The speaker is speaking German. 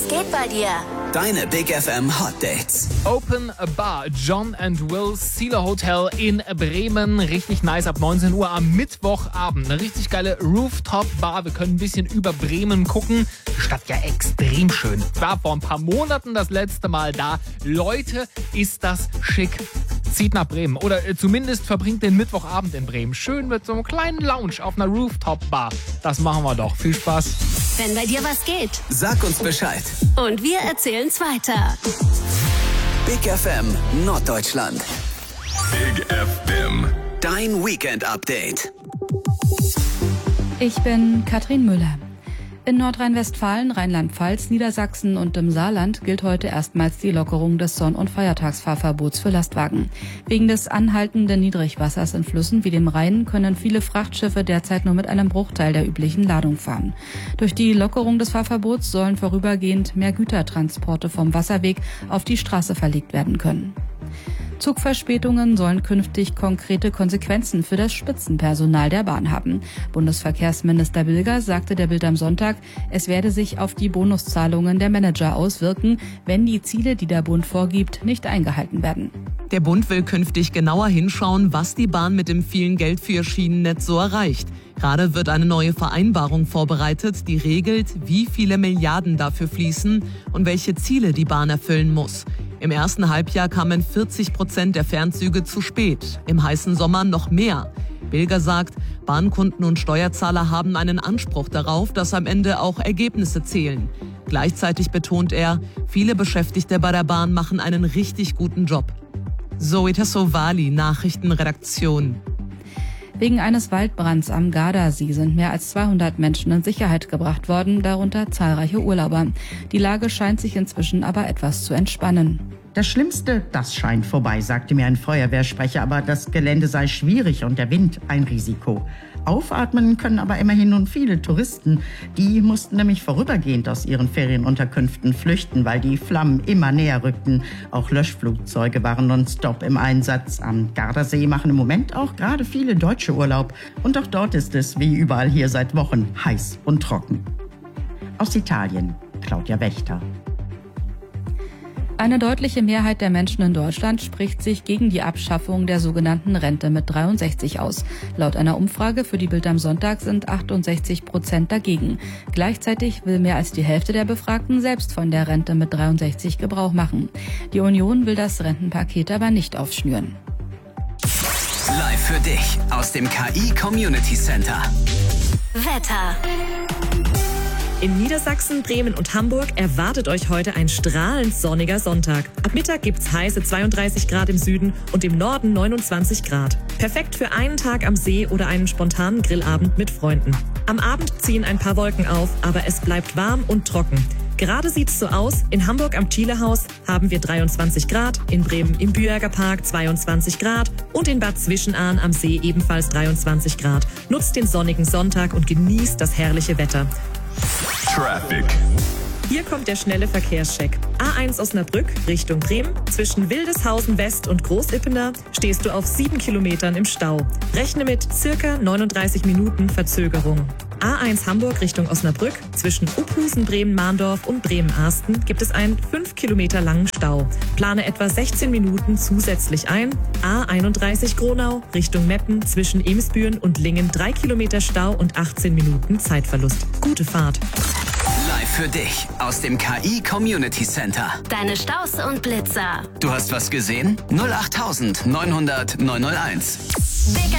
Was geht bei dir? Deine Big FM Hot Dates. Open a Bar, John and Will's Sila Hotel in Bremen. Richtig nice ab 19 Uhr am Mittwochabend. Eine richtig geile Rooftop-Bar. Wir können ein bisschen über Bremen gucken. Die Stadt ja extrem schön. Ich war vor ein paar Monaten das letzte Mal da. Leute, ist das schick. Zieht nach Bremen oder zumindest verbringt den Mittwochabend in Bremen. Schön mit so einem kleinen Lounge auf einer Rooftop-Bar. Das machen wir doch. Viel Spaß. Wenn bei dir was geht. Sag uns Bescheid. Und wir erzählen's weiter. Big FM Norddeutschland. Big FM. Dein Weekend-Update. Ich bin Katrin Müller. In Nordrhein-Westfalen, Rheinland-Pfalz, Niedersachsen und im Saarland gilt heute erstmals die Lockerung des Sonn- und Feiertagsfahrverbots für Lastwagen. Wegen des anhaltenden Niedrigwassers in Flüssen wie dem Rhein können viele Frachtschiffe derzeit nur mit einem Bruchteil der üblichen Ladung fahren. Durch die Lockerung des Fahrverbots sollen vorübergehend mehr Gütertransporte vom Wasserweg auf die Straße verlegt werden können. Zugverspätungen sollen künftig konkrete Konsequenzen für das Spitzenpersonal der Bahn haben. Bundesverkehrsminister Bilger sagte der Bild am Sonntag, es werde sich auf die Bonuszahlungen der Manager auswirken, wenn die Ziele, die der Bund vorgibt, nicht eingehalten werden. Der Bund will künftig genauer hinschauen, was die Bahn mit dem vielen Geld für ihr Schienennetz so erreicht. Gerade wird eine neue Vereinbarung vorbereitet, die regelt, wie viele Milliarden dafür fließen und welche Ziele die Bahn erfüllen muss. Im ersten Halbjahr kamen 40% der Fernzüge zu spät, im heißen Sommer noch mehr. Bilger sagt, Bahnkunden und Steuerzahler haben einen Anspruch darauf, dass am Ende auch Ergebnisse zählen. Gleichzeitig betont er, viele Beschäftigte bei der Bahn machen einen richtig guten Job. Zoe Tassovali, Nachrichtenredaktion. Wegen eines Waldbrands am Gardasee sind mehr als 200 Menschen in Sicherheit gebracht worden, darunter zahlreiche Urlauber. Die Lage scheint sich inzwischen aber etwas zu entspannen. Das Schlimmste, das scheint vorbei, sagte mir ein Feuerwehrsprecher, aber das Gelände sei schwierig und der Wind ein Risiko. Aufatmen können aber immerhin nun viele Touristen. Die mussten nämlich vorübergehend aus ihren Ferienunterkünften flüchten, weil die Flammen immer näher rückten. Auch Löschflugzeuge waren nonstop im Einsatz. Am Gardasee machen im Moment auch gerade viele Deutsche Urlaub. Und auch dort ist es, wie überall hier seit Wochen, heiß und trocken. Aus Italien, Claudia Wächter. Eine deutliche Mehrheit der Menschen in Deutschland spricht sich gegen die Abschaffung der sogenannten Rente mit 63 aus. Laut einer Umfrage für die Bild am Sonntag sind 68% dagegen. Gleichzeitig will mehr als die Hälfte der Befragten selbst von der Rente mit 63 Gebrauch machen. Die Union will das Rentenpaket aber nicht aufschnüren. Live für dich aus dem KI Community Center. Wetter. In Niedersachsen, Bremen und Hamburg erwartet euch heute ein strahlend sonniger Sonntag. Ab Mittag gibt's heiße 32 Grad im Süden und im Norden 29 Grad. Perfekt für einen Tag am See oder einen spontanen Grillabend mit Freunden. Am Abend ziehen ein paar Wolken auf, aber es bleibt warm und trocken. Gerade sieht's so aus, in Hamburg am Thielehaus haben wir 23 Grad, in Bremen im Büerger Park 22 Grad und in Bad Zwischenahn am See ebenfalls 23 Grad. Nutzt den sonnigen Sonntag und genießt das herrliche Wetter. Traffic. Hier kommt der schnelle Verkehrscheck. A1 Osnabrück Richtung Bremen. Zwischen Wildeshausen West und Großippener stehst du auf 7 Kilometern im Stau. Rechne mit circa 39 Minuten Verzögerung. A1 Hamburg Richtung Osnabrück. Zwischen Uphusen, Bremen-Mahndorf und Bremen-Arsten gibt es einen 5 Kilometer langen Stau. Plane etwa 16 Minuten zusätzlich ein. A31 Gronau Richtung Meppen. Zwischen Emsbüren und Lingen 3 Kilometer Stau und 18 Minuten Zeitverlust. Gute Fahrt. Live für dich aus dem KI Community Center. Deine Staus und Blitzer. Du hast was gesehen? 08900 901. Big